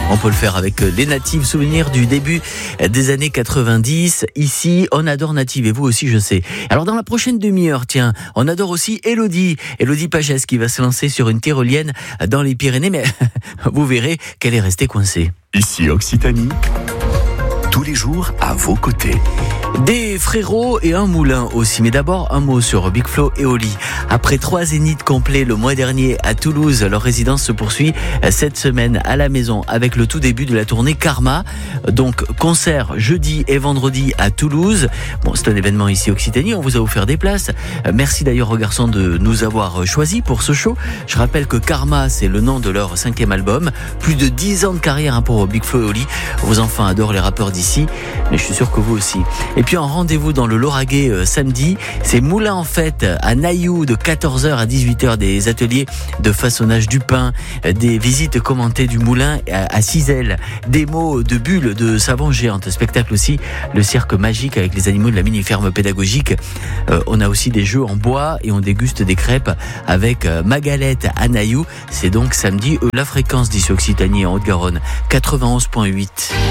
On peut le faire avec les Natives, souvenirs du début des années 90. Ici, on adore Natives et vous aussi, je sais. Alors dans la prochaine demi-heure, tiens, on adore aussi Elodie Pagès qui va se lancer sur une tyrolienne dans les Pyrénées, mais vous verrez qu'elle est restée coincée. Ici Occitanie, tous les jours à vos côtés. Des frérots et un moulin aussi. Mais d'abord, un mot sur Big Flo et Oli. Après 3 zéniths complets le mois dernier à Toulouse, leur résidence se poursuit cette semaine à la maison avec le tout début de la tournée Karma. Donc, concert jeudi et vendredi à Toulouse. Bon, c'est un événement ici Occitanie. On vous a offert des places. Merci d'ailleurs aux garçons de nous avoir choisis pour ce show. Je rappelle que Karma, c'est le nom de leur 5e album. Plus de 10 ans de carrière pour Big Flo et Oli. Vos enfants adorent les rappeurs d'ici, mais je suis sûr que vous aussi. Et puis en rendez-vous dans le Lauragais samedi, c'est Moulin en fête à Nailloux de 14h à 18h, des ateliers de façonnage du pain, des visites commentées du moulin à Cizel, des mots de bulles de savon géante, spectacle aussi, le cirque magique avec les animaux de la mini-ferme pédagogique. On a aussi des jeux en bois et on déguste des crêpes avec Magalette à Nailloux. C'est donc samedi, la fréquence d'ici Occitanie en Haute-Garonne, 91.8.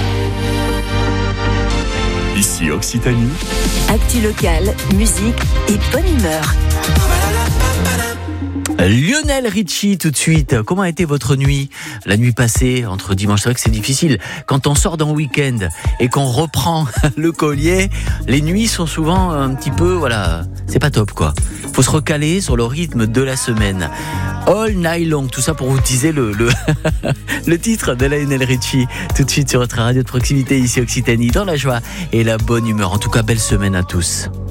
Ici Occitanie, actu locale, musique et bonne humeur. Lionel Richie tout de suite. Comment a été votre nuit? La nuit passée entre dimanche, c'est vrai que c'est difficile. Quand on sort d'un week-end et qu'on reprend le collier, les nuits sont souvent un petit peu, voilà, c'est pas top quoi. Faut se recaler sur le rythme de la semaine. All Night Long, tout ça pour vous teaser le titre de Lionel Richie. Tout de suite sur votre radio de proximité ici Occitanie, dans la joie et la bonne humeur. En tout cas, belle semaine à tous.